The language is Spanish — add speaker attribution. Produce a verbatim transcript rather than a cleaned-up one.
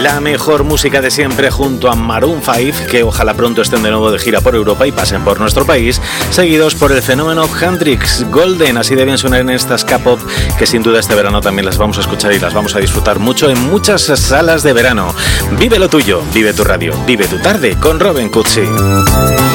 Speaker 1: la mejor música de siempre junto a Maroon cinco, que ojalá pronto estén de nuevo de gira por Europa y pasen por nuestro país, seguidos por el fenómeno Hendrix, Golden. Así deben sonar en estas K-pop, que sin duda este verano también las vamos a escuchar y las vamos a disfrutar mucho en muchas salas de verano. Vive lo tuyo, vive tu radio, vive tu tarde con Robin Cutsi.